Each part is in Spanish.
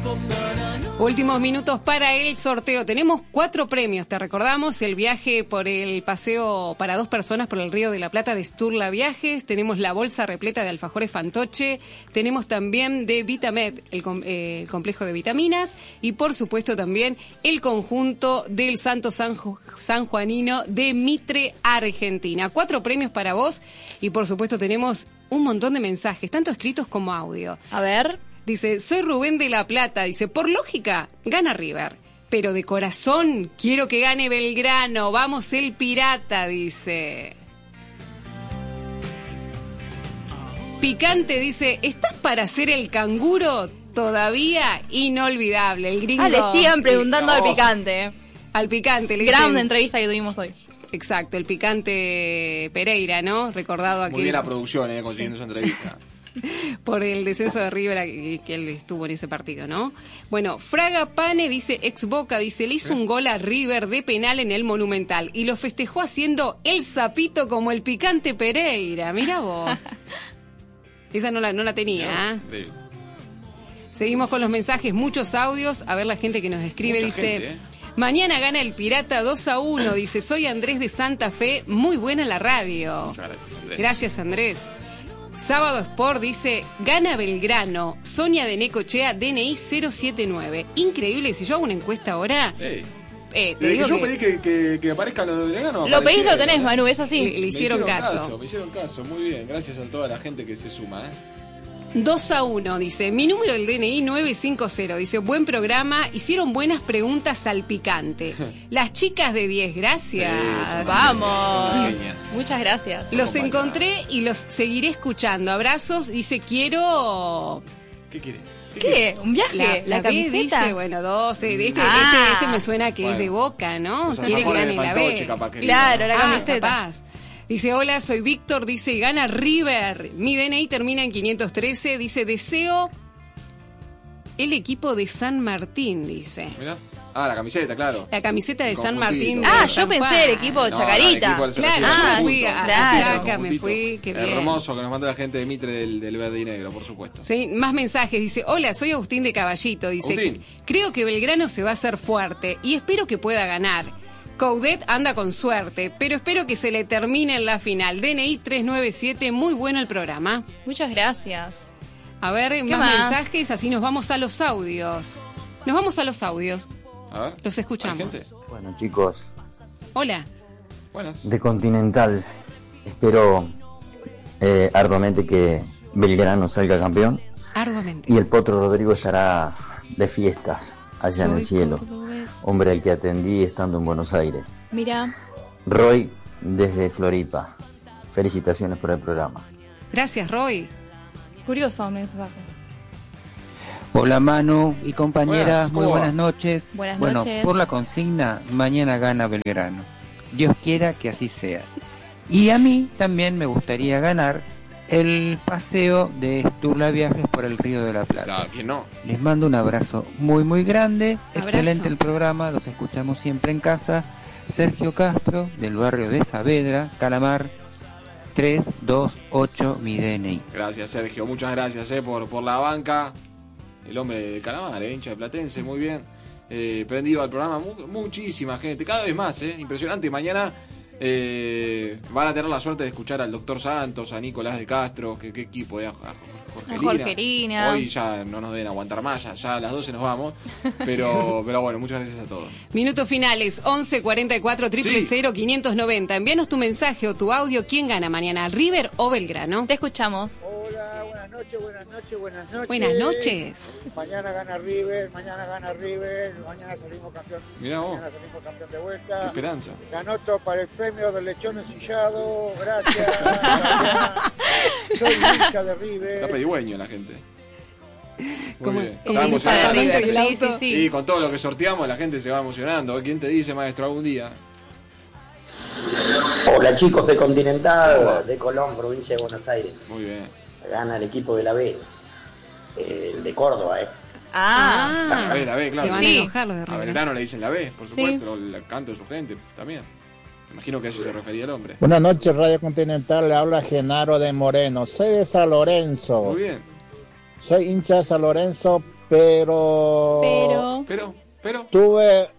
Últimos minutos para el sorteo. Tenemos 4 premios, te recordamos. El viaje por el paseo para 2 personas por el Río de la Plata de Sturla Viajes. Tenemos la bolsa repleta de alfajores Fantoche. Tenemos también de Vitamed, el complejo de vitaminas. Y por supuesto también el conjunto del Santo Sanjuanino de Mitre, Argentina. 4 premios para vos. Y por supuesto tenemos un montón de mensajes, tanto escritos como audio. A ver. Dice, soy Rubén de La Plata. Dice, por lógica, gana River. Pero de corazón, quiero que gane Belgrano. Vamos el Pirata, dice. Picante dice, ¿estás para hacer el canguro? Todavía inolvidable. El gringo. Le sigan preguntando al Picante. Al Picante. Le Gran dicen, entrevista que tuvimos hoy. Exacto, el Picante Pereira, ¿no? Recordado aquí. Muy bien la producción, consiguiendo esa entrevista. Por el descenso de River que él estuvo en ese partido, ¿no? Bueno, Fraga Pane dice, ex Boca, dice, le hizo un gol a River de penal en el Monumental y lo festejó haciendo el sapito como el Picante Pereira. Mira vos. Esa no la tenía, ¿eh? Seguimos con los mensajes, muchos audios. A ver la gente que nos escribe. Mucha dice... gente, mañana gana el Pirata 2-1, dice, soy Andrés de Santa Fe, muy buena la radio. Muchas gracias, Andrés. Gracias, Andrés. Sábado Sport dice, gana Belgrano, Sonia de Necochea, DNI 079. Increíble, si yo hago una encuesta ahora... te digo yo pedí que aparezca lo de Belgrano. Lo pedís, lo tenés, Manu, es así. Le hicieron caso. Me hicieron caso, muy bien. Gracias a toda la gente que se suma, 2-1, dice, mi número del DNI 950, dice, buen programa, hicieron buenas preguntas al Picante. Las chicas de 10, gracias. Sí, vamos. Muchas gracias. Los encontré y los seguiré escuchando. Abrazos, dice, quiero... ¿Qué quiere? ¿Qué? ¿Un viaje? La camiseta? dice, bueno, 12. Este me suena que es de Boca, ¿no? Quiere que gane la B. Claro, la camiseta. Capaz. Dice, hola, soy Víctor, dice, gana River. Mi DNI termina en 513, dice, deseo el equipo de San Martín, dice. Mirá. La camiseta, claro. La camiseta de San Martín. Yo pensé el equipo de Chacarita. Claro, yo me fui a Chaca, me fui, qué bien. Hermoso que nos mandó la gente de Mitre del Verde y Negro, por supuesto. Sí, más mensajes, dice, hola, soy Agustín de Caballito, dice, Agustín, creo que Belgrano se va a hacer fuerte y espero que pueda ganar. Coudet anda con suerte, pero espero que se le termine en la final. DNI 397, muy bueno el programa. Muchas gracias. A ver, más mensajes, así nos vamos a los audios. Nos vamos a los audios. A ver. Los escuchamos. Bueno, chicos. Hola. Buenas. De Continental, espero arduamente que Belgrano salga campeón. Arduamente. Y el Potro Rodrigo estará de fiestas allá en el cielo. Hombre al que atendí estando en Buenos Aires. Mira. Roy, desde Floripa. Felicitaciones por el programa. Gracias, Roy. Curioso mensaje. Hola Manu y compañeras, muy buenas noches. Buenas noches. Por la consigna, mañana gana Belgrano. Dios quiera que así sea. Y a mí también me gustaría ganar el paseo de Sturla Viajes por el Río de la Plata. Claro, ¿quién no? Les mando un abrazo muy muy grande. Abrazo. Excelente el programa, los escuchamos siempre en casa. Sergio Castro, del barrio de Saavedra, Calamar, 328 mi DNI. Gracias, Sergio, muchas gracias por la banca. El hombre de Calamar, hincha de Platense, muy bien. Prendido al programa, muchísima gente, cada vez más, impresionante. Mañana van a tener la suerte de escuchar al doctor Santos, a Nicolás de Castro, qué equipo, a Jorgelina. Hoy ya no nos deben aguantar más, ya a las 12 nos vamos. Pero bueno, muchas gracias a todos. Minutos finales, 11 44 000 590. Envíanos tu mensaje o tu audio. ¿Quién gana mañana, River o Belgrano? Te escuchamos. Hola, buenas noches. Buenas noches. Mañana gana River, mañana salimos campeón. Mirá vos. Mañana salimos campeón de vuelta. Qué esperanza. Ganó para el premio del lechón ensillado. Gracias. Soy hincha de River. Está pedigüeño la gente. Como bien. el Está departamento Sí. Y con todo lo que sorteamos la gente se va emocionando. ¿Quién te dice, maestro, algún día? Hola chicos de Continental, de Colón, provincia de Buenos Aires. Muy bien. Gana el equipo de la B, el de Córdoba, La B, claro. Se van a enojar los de A River. Belgrano le dicen la B, por supuesto, el canto de su gente también. Imagino que a eso se refería el hombre. Buenas noches, Radio Continental, le habla Genaro de Moreno. Soy de San Lorenzo. Muy bien. Soy hincha de San Lorenzo pero tuve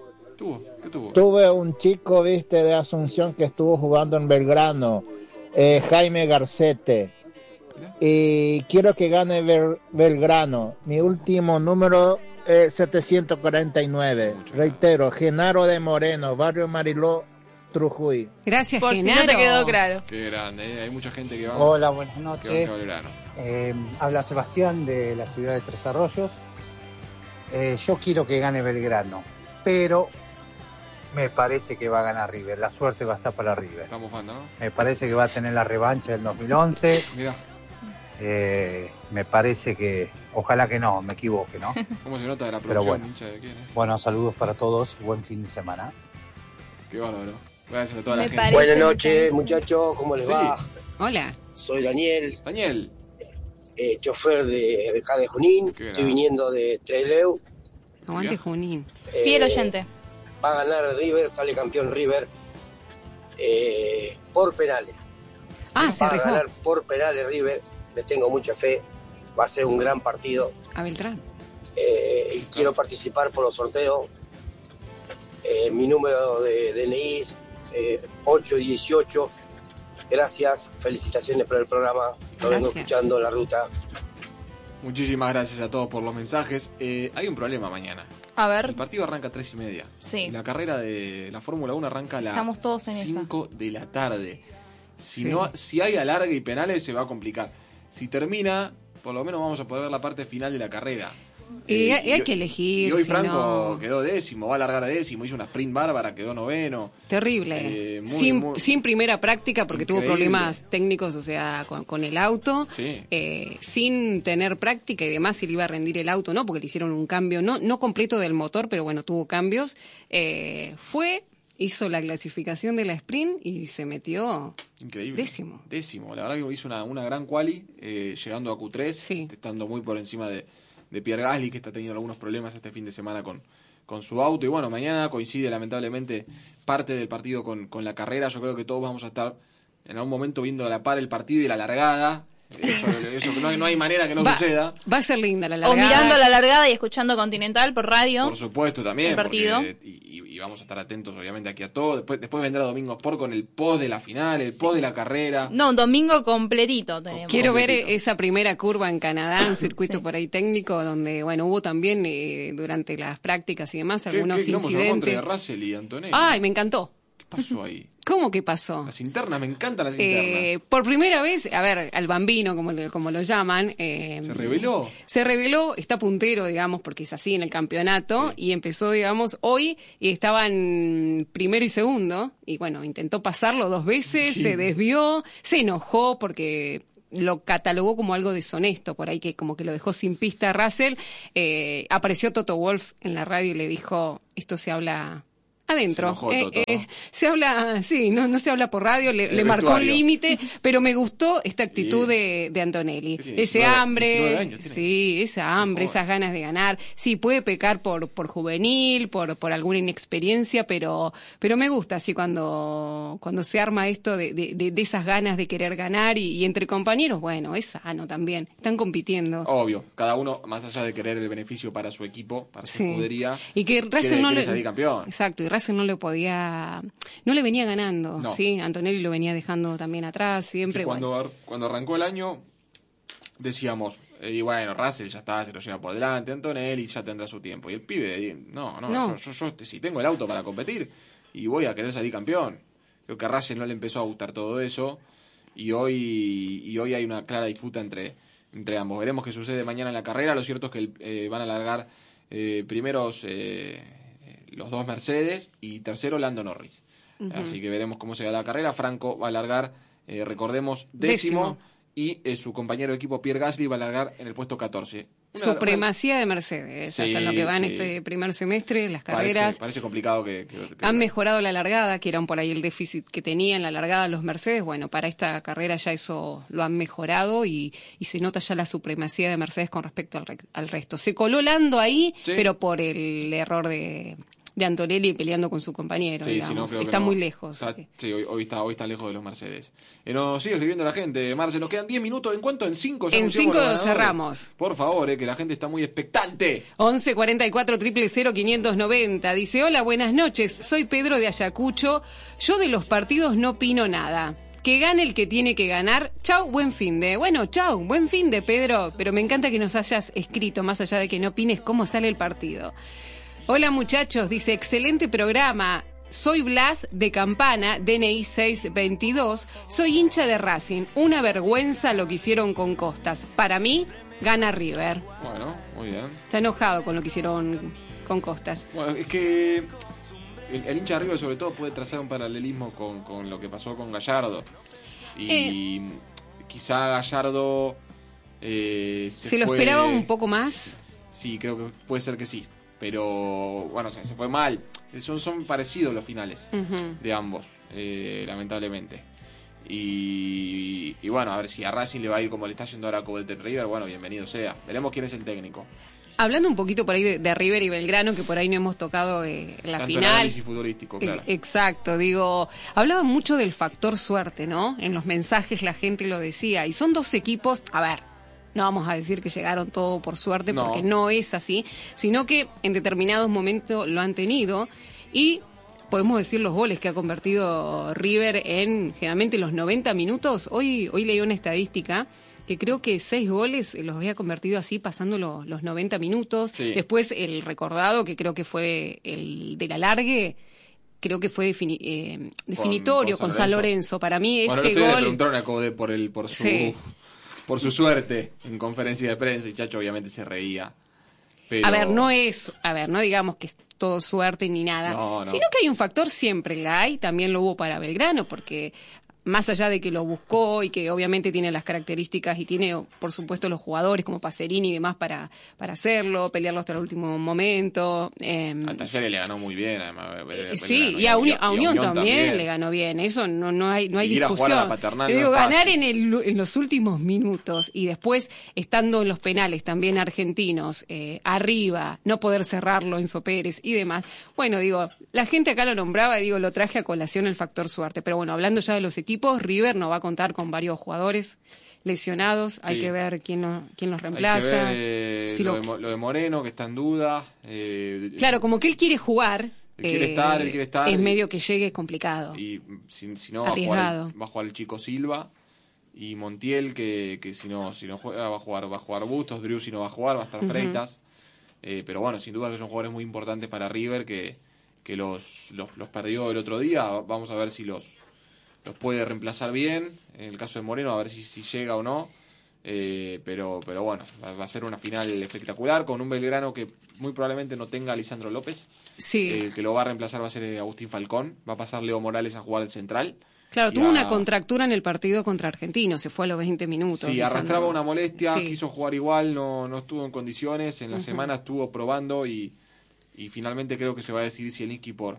un chico, viste, de Asunción que estuvo jugando en Belgrano, Jaime Garcete, y quiero que gane Belgrano. Mi último número es 749. Reitero, Genaro de Moreno, Barrio Mariló, Trujuy. Gracias, por Genaro. Si no te quedó claro. Qué grande, hay mucha gente que va. Hola, buenas noches. Que va a Belgrano. Habla Sebastián de la ciudad de Tres Arroyos. Yo quiero que gane Belgrano, pero me parece que va a ganar River. La suerte va a estar para River. Estamos bufando, ¿no? Me parece que va a tener la revancha del 2011. Mirá. Me parece que, ojalá que no, me equivoque, ¿no? ¿Cómo se nota de la producción? Bueno. Hincha de quién es? Bueno, saludos para todos, buen fin de semana. Qué bárbaro. Gracias a toda la Me gente. parece- Buenas noches, muchachos, ¿cómo les Sí. va? Hola. Soy Daniel, Daniel. chofer de acá de Junín. Qué Estoy grande. viniendo de Trelew. Aguante, Mirá. Junín. Fiel oyente. Va a ganar River, sale campeón River por penales. Ah, se Va a arriesgó ganar por penales River, le tengo mucha fe. Va a ser un gran partido. a Beltrán. Y quiero participar por los sorteos. Mi número de DNI es 818. Gracias, felicitaciones por el programa. Lo vengo Gracias. escuchando en la ruta. Muchísimas gracias a todos por los mensajes. Hay un problema mañana. A El ver, partido arranca a 3:30. Sí. Y la carrera de la Fórmula 1 arranca a las Estamos todos en 5 de la tarde. Sí. Si hay alargue y penales, se va a complicar. Si termina, por lo menos vamos a poder ver la parte final de la carrera. Y hay que elegir, Y hoy si Franco no- quedó décimo, va a largar a décimo, hizo una sprint bárbara, quedó noveno. Terrible. Muy, muy- sin primera práctica porque tuvo Increíble. problemas técnicos, o sea, con el auto. Sí. Sin tener práctica y demás si le iba a rendir el auto, ¿no? Porque le hicieron un cambio, no completo del motor, pero bueno, tuvo cambios. Hizo la clasificación de la sprint y se metió Increíble. décimo. La verdad que hizo una gran quali, llegando a Q3, Sí. estando muy por encima de Pierre Gasly, que está teniendo algunos problemas este fin de semana con su auto. Y bueno, mañana coincide lamentablemente parte del partido con la carrera. Yo creo que todos vamos a estar en algún momento viendo a la par el partido y la largada. Eso que no hay manera que no suceda. Va a ser linda la o largada. mirando la largada y escuchando Continental por radio. Por supuesto también. El partido. porque, y vamos a estar atentos obviamente aquí a todo. Después vendrá Domingo Sport con el post de la final, el post de la carrera. No, un domingo completito tenemos. Quiero ver Completito. esa primera curva en Canadá, un circuito Sí. por ahí técnico, donde, bueno, hubo también durante las prácticas y demás ¿Qué algunos quilombo se armó entre incidentes. Russell y Antonelli? Ay, me encantó. ¿Qué pasó ahí? ¿Cómo que pasó? Las internas, me encantan las internas. Por primera vez, a ver, al bambino, como lo llaman. ¿Se reveló? Se reveló, está puntero, digamos, porque es así en el campeonato, y empezó, digamos, hoy, y estaban primero y segundo, y bueno, intentó pasarlo 2 veces, se desvió, se enojó porque lo catalogó como algo deshonesto, por ahí que como que lo dejó sin pista a Russell. Apareció Toto Wolff en la radio y le dijo, esto se habla adentro. Se enojó Toto, ¿no? Se habla, sí, no se habla por radio, le marcó un vestuario. límite, pero me gustó esta actitud de Antonelli. ¿Qué tiene? Ese 19 hambre, años tiene. sí, esa hambre, Joder. esas ganas de ganar. Sí, puede pecar por juvenil, por alguna inexperiencia, pero me gusta así cuando se arma esto de esas ganas de querer ganar y entre compañeros, bueno, es sano también. Están compitiendo. Obvio, cada uno, más allá de querer el beneficio para su equipo, para su Sí. escudería, Y que Russell quiere salir campeón. Exacto, y Russell no le venía ganando, No. ¿sí? Antonelli lo venía dejando también atrás, siempre. Que bueno. cuando arrancó el año, decíamos, y bueno, Russell ya está, se lo lleva por delante, Antonelli ya tendrá su tiempo. Y el pibe, no. Yo si tengo el auto para competir y voy a querer salir campeón. Creo que a Russell no le empezó a gustar todo eso y hoy hay una clara disputa entre ambos. Veremos qué sucede mañana en la carrera. Lo cierto es que van a largar primeros los 2 Mercedes y tercero Lando Norris. Así que veremos cómo se da la carrera. Franco va a largar, recordemos, décimo. Y su compañero de equipo Pierre Gasly va a largar en el puesto 14. Supremacía de Mercedes, Sí, hasta en lo que va en sí. este primer semestre, las carreras. Parece complicado que Han mejorado la largada, que eran por ahí el déficit que tenían la largada los Mercedes. Bueno, para esta carrera ya eso lo han mejorado y se nota ya la supremacía de Mercedes con respecto al resto. Se coló Lando ahí, Sí. pero por el error de Antonelli peleando con su compañero, Sí, digamos. sí, no, creo que Está no. muy lejos. Sí, hoy está lejos de los Mercedes. Nos sigue escribiendo la gente. Marce, nos quedan 10 minutos. ¿En cuánto? ¿En 5? En 5 cerramos. Por favor, que la gente está muy expectante. 11 44 000 590. Dice, hola, buenas noches. Soy Pedro de Ayacucho. Yo de los partidos no opino nada. Que gane el que tiene que ganar. Chau, buen fin de. Bueno, chau, buen fin de, Pedro. Pero me encanta que nos hayas escrito, más allá de que no opines cómo sale el partido. Hola, muchachos. Dice, excelente programa. Soy Blas de Campana, DNI 622. Soy hincha de Racing. Una vergüenza lo que hicieron con Costas. Para mí, gana River. Bueno, muy bien. Está enojado con lo que hicieron con Costas. Bueno, es que el hincha de River sobre todo puede trazar un paralelismo con lo que pasó con Gallardo. Y quizá Gallardo ¿se lo esperaba un poco más? Sí, creo que puede ser que sí. Pero bueno, se fue mal. Son parecidos los finales de ambos, lamentablemente. Y bueno, a ver si a Racing le va a ir como le está yendo ahora a Coudet River. Bueno, bienvenido sea. Veremos quién es el técnico. Hablando un poquito por ahí de River y Belgrano, que por ahí no hemos tocado en la Tanto final. El análisis futbolístico, claro. Exacto, digo, hablaba mucho del factor suerte, ¿no? En los mensajes la gente lo decía. Y son dos equipos, a ver, no vamos a decir que llegaron todo por suerte, No. porque no es así, sino que en determinados momentos lo han tenido. Y podemos decir los goles que ha convertido River en generalmente los 90 minutos. Hoy leí una estadística que creo que 6 goles los había convertido así pasando los 90 minutos. Sí. Después el recordado, que creo que fue el del alargue, creo que fue definitorio con San Lorenzo. Para mí Bueno, ese le gol... preguntaron a Coudet Sí. por su suerte en conferencia de prensa y Chacho obviamente se reía. Pero... A ver, no digamos que es todo suerte ni nada, No. sino que hay un factor, siempre la hay, también lo hubo para Belgrano, porque más allá de que lo buscó y que obviamente tiene las características y tiene, por supuesto, los jugadores como Pacerini y demás para hacerlo, pelearlo hasta el último momento. A Talleres le ganó muy bien, además. Sí, Belgrano, y a Unión también le ganó bien, eso no hay Ir a jugar discusión. a la Paternal Pero no es ganar fácil. en los últimos minutos y después estando en los penales también argentinos, arriba, no poder cerrarlo Enzo Pérez y demás. Bueno, digo, la gente acá lo nombraba y digo, lo traje a colación el factor suerte. Pero bueno, hablando ya de los equipos, River no va a contar con varios jugadores lesionados, hay Sí. que ver quién los reemplaza. Hay que ver Si lo de Moreno, que está en duda. Claro, como que él quiere jugar. Él quiere estar. Es medio que llegue complicado. Y si no, Arriesgado. va a jugar el chico Silva. Y Montiel, que si no juega, va a jugar Bustos. Drew, si no va a jugar, va a estar Freitas. Pero bueno, sin duda que son jugadores muy importantes para River, que los perdió el otro día. Vamos a ver si los puede reemplazar bien. En el caso de Moreno, a ver si llega o no. Pero bueno, va a ser una final espectacular con un Belgrano que muy probablemente no tenga a Lisandro López. Sí. El que lo va a reemplazar va a ser Agustín Falcón. Va a pasar Leo Morales a jugar al central. Claro, Y tuvo una contractura en el partido contra Argentinos, se fue a los 20 minutos. Sí, Lisandro. arrastraba una molestia, Sí. quiso jugar igual, no estuvo en condiciones. En la semana estuvo probando y finalmente creo que se va a decidir Zielinski por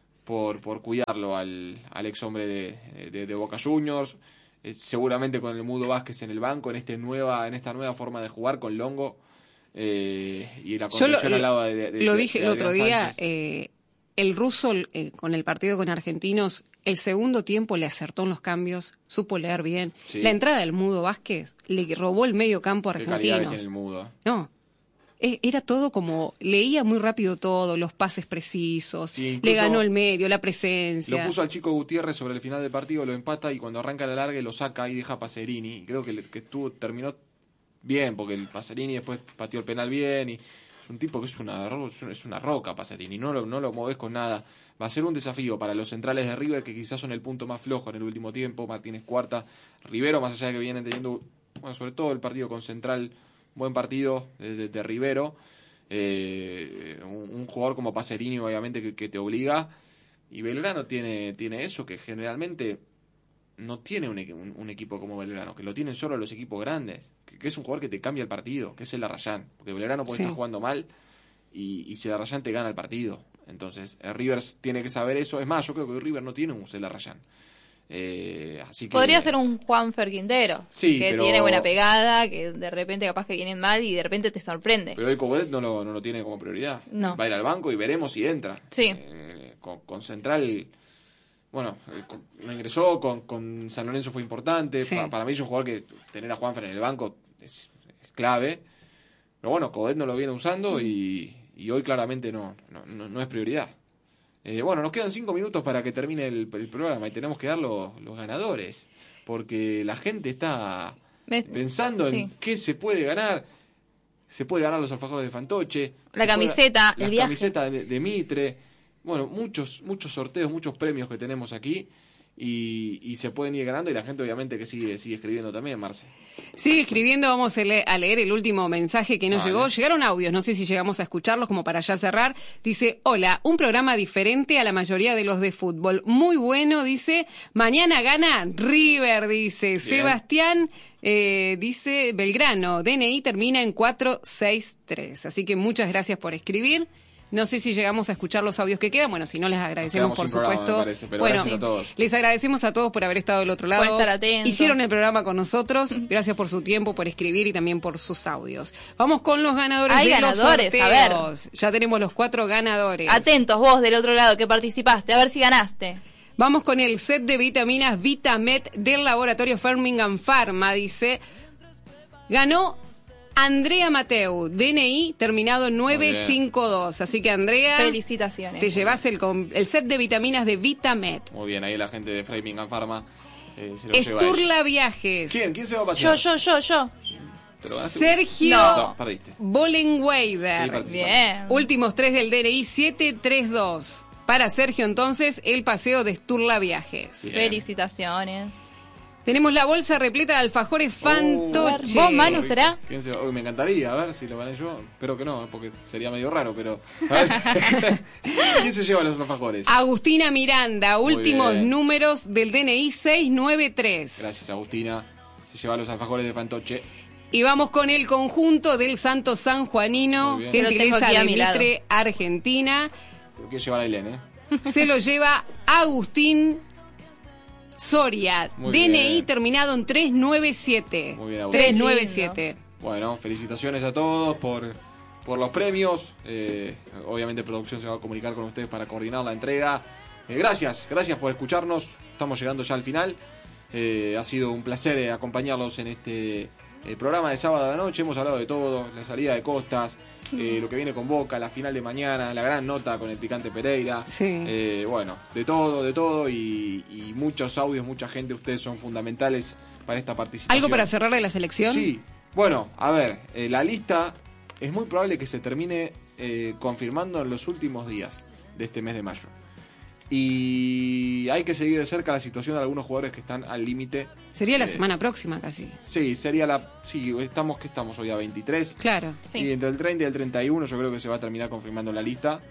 cuidarlo al ex hombre de Boca Juniors. Seguramente con el Mudo Vázquez en el banco, en esta nueva forma de jugar con Longo y la contención al lado de lo dije el otro Adrián día, Sánchez. el ruso con el partido con Argentinos, el segundo tiempo le acertó en los cambios, supo leer bien. Sí. La entrada del Mudo Vázquez le robó el medio campo a Qué calidad que Argentinos. tiene el Mudo. No. Era todo como, leía muy rápido todo, los pases precisos, Sí, incluso le ganó el medio, la presencia. Lo puso al chico Gutiérrez sobre el final del partido, lo empata y cuando arranca la larga lo saca y deja a Pacerini. Y creo que terminó bien, porque el Pacerini después pateó el penal bien. Y es un tipo que es una roca, Pacerini, no lo moves con nada. Va a ser un desafío para los centrales de River, que quizás son el punto más flojo en el último tiempo. Martínez Cuarta, Rivero, más allá de que vienen teniendo, bueno, sobre todo el partido con Central, buen partido de Rivero. Un jugador como Pacerini obviamente que te obliga, y Belgrano tiene eso que generalmente no tiene un equipo como Belgrano, que lo tienen solo los equipos grandes, que es un jugador que te cambia el partido, que es el Arrayán, porque Belgrano puede estar jugando mal y si el Arrayán te gana el partido. Entonces River tiene que saber eso. Es más, yo creo que River no tiene un Cel Arrayán. Así que podría ser un Juanfer Quintero, sí, que pero tiene buena pegada, que de repente capaz que viene mal y de repente te sorprende. Pero hoy Coudet no lo tiene como prioridad. No. Va a ir al banco y veremos si entra. Sí. Con Central, bueno, no ingresó, con San Lorenzo fue importante. Sí. Para mí es un jugador que tener a Juanfer en el banco es clave. Pero bueno, Coudet no lo viene usando y hoy claramente no es prioridad. Bueno, nos quedan 5 minutos para que termine el programa y tenemos que dar los ganadores. Porque la gente está pensando en qué se puede ganar. Se puede ganar los alfajores de Fantoche. La camiseta, el viaje. La camiseta de Mitre. Bueno, muchos sorteos, muchos premios que tenemos aquí y se pueden ir ganando y la gente obviamente que sigue escribiendo también, Marce. Sigue escribiendo, vamos a leer el último mensaje que nos llegó. Llegaron audios, no sé si llegamos a escucharlos como para ya cerrar. Dice, hola, un programa diferente a la mayoría de los de fútbol. Muy bueno, dice, mañana gana River, dice. Bien. Sebastián, dice, Belgrano, DNI termina en 463. Así que muchas gracias por escribir. No sé si llegamos a escuchar los audios que quedan. Bueno, si no, les agradecemos, por supuesto. Programa, me parece, pero bueno, gracias a todos. Les agradecemos a todos por haber estado del otro lado. Por estar atentos. Hicieron el programa con nosotros. Gracias por su tiempo, por escribir y también por sus audios. Vamos con los ganadores los sorteos. A ver. Ya tenemos los 4 ganadores. Atentos vos del otro lado que participaste, a ver si ganaste. Vamos con el set de vitaminas Vitamet del laboratorio Fermingham Pharma. Dice, ganó Andrea Mateu, DNI terminado en 952. Así que, Andrea, felicitaciones. Te llevas el set de vitaminas de Vitamet. Muy bien, ahí la gente de Framingham Pharma se lo Esturla Viajes. ¿Quién se va a pasar? Yo. Sergio Bollenweider. Sí, bien. Últimos 3 del DNI 732. Para Sergio, entonces, el paseo de Esturla Viajes. Bien. Felicitaciones. Tenemos la bolsa repleta de alfajores Fantoche. ¿Vos, Manu, será? Hoy me encantaría, a ver si lo gané yo. Espero que no, porque sería medio raro, pero... A ver. ¿Quién se lleva los alfajores? Agustina Miranda, últimos números del DNI 693. Gracias, Agustina. Se lleva los alfajores de Fantoche. Y vamos con el conjunto del Santo San Juanino, gentileza de Mitre, Argentina. Se lo quiere llevar a Ailén, Se lo lleva Agustín Soria, Muy DNI bien. terminado en 397. Muy bien, Agustín. 397. Bueno, felicitaciones a todos por los premios. Obviamente producción se va a comunicar con ustedes para coordinar la entrega. Gracias por escucharnos. Estamos llegando ya al final. Ha sido un placer acompañarlos en este programa de sábado a la noche. Hemos hablado de todo, la salida de Costas, lo que viene con Boca, la final de mañana, la gran nota con el Picante Pereira. Sí. Bueno, de todo y muchos audios, mucha gente. Ustedes son fundamentales para esta participación. ¿Algo para cerrar de la selección? Sí. Bueno, a ver, la lista es muy probable que se termine confirmando en los últimos días de este mes de mayo. Y hay que seguir de cerca la situación de algunos jugadores que están al límite. Sería la semana próxima casi. Sí, estamos hoy a 23. Claro. Sí. Y entre el 30 y el 31 yo creo que se va a terminar confirmando la lista.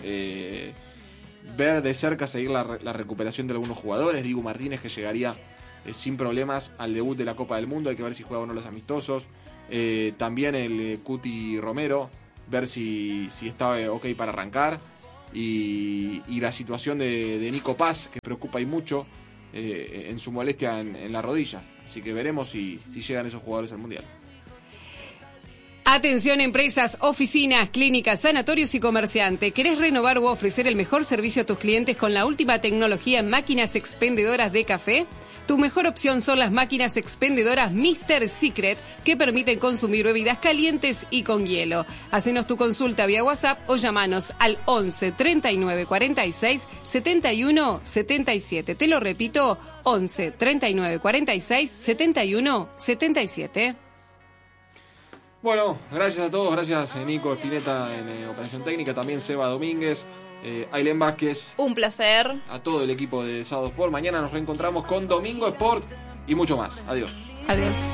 Ver de cerca, seguir la recuperación de algunos jugadores. Diego Martínez, que llegaría sin problemas al debut de la Copa del Mundo. Hay que ver si juega o no los amistosos. También el Cuti Romero, ver si está ok para arrancar. Y la situación de Nico Paz, que preocupa y mucho en su molestia en la rodilla. Así que veremos si llegan esos jugadores al Mundial. Atención, empresas, oficinas, clínicas, sanatorios y comerciantes. ¿Querés renovar u ofrecer el mejor servicio a tus clientes con la última tecnología en máquinas expendedoras de café? Tu mejor opción son las máquinas expendedoras Mr. Secret, que permiten consumir bebidas calientes y con hielo. Hacenos tu consulta vía WhatsApp o llamanos al 11 39 46 71 77. Te lo repito, 11 39 46 71 77. Bueno, gracias a todos, gracias Nico Espineta en Operación Técnica, también Seba Domínguez, Ailén Vázquez. Un placer. A todo el equipo de Sábado Sport. Mañana nos reencontramos con Domingo Sport y mucho más. Adiós. Adiós.